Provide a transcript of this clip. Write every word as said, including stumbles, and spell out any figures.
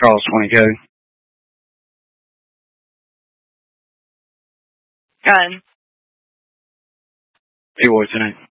Charles twenty code. Gun. Hey, what's your name?